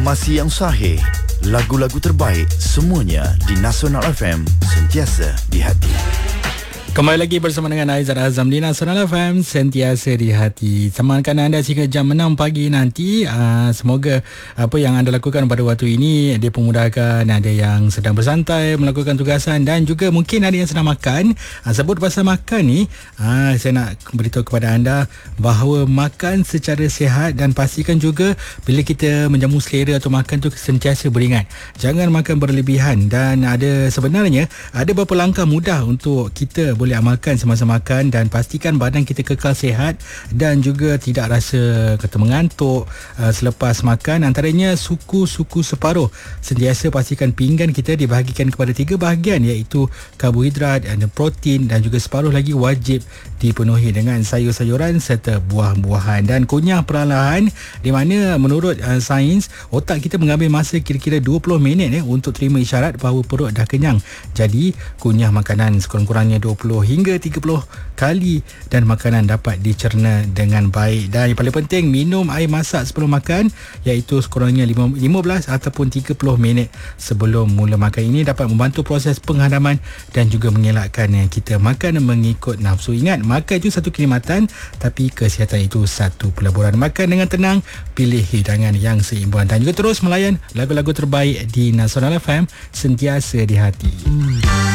Masih yang sahih, lagu-lagu terbaik semuanya di Nasional FM, sentiasa di hati. Kembali lagi bersama dengan Aizat Azam di Nasional FM, sentiasa di hati. Semakan anda hingga jam 6 pagi nanti. Semoga apa yang anda lakukan pada waktu ini dipermudahkan. Ada yang sedang bersantai melakukan tugasan dan juga mungkin ada yang sedang makan. Sebut pasal makan ni, saya nak beritahu kepada anda bahawa makan secara sihat dan pastikan juga bila kita menjamu selera atau makan tu sentiasa beringat. Jangan makan berlebihan dan sebenarnya ada beberapa langkah mudah untuk kita boleh amalkan semasa makan dan pastikan badan kita kekal sihat dan juga tidak rasa kata mengantuk selepas makan. Antaranya suku separuh. Sentiasa pastikan pinggan kita dibahagikan kepada 3 bahagian, iaitu karbohidrat, protein dan juga separuh lagi wajib dipenuhi dengan sayur-sayuran serta buah-buahan. Dan kunyah perlahan, di mana menurut sains otak kita mengambil masa kira-kira 20 minit untuk terima isyarat bahawa perut dah kenyang. Jadi kunyah makanan sekurang-kurangnya 20 hingga 30 kali dan makanan dapat dicerna dengan baik. Dan yang paling penting, minum air masak sebelum makan, iaitu sekurangnya 15 ataupun 30 minit sebelum mula makan. Ini dapat membantu proses penghadaman dan juga mengelakkan kita makan mengikut nafsu. Ingat, makan itu satu kenikmatan, tapi kesihatan itu satu pelaburan. Makan dengan tenang, pilih hidangan yang seimbang dan juga terus melayan lagu-lagu terbaik di Nasional FM, sentiasa di hati.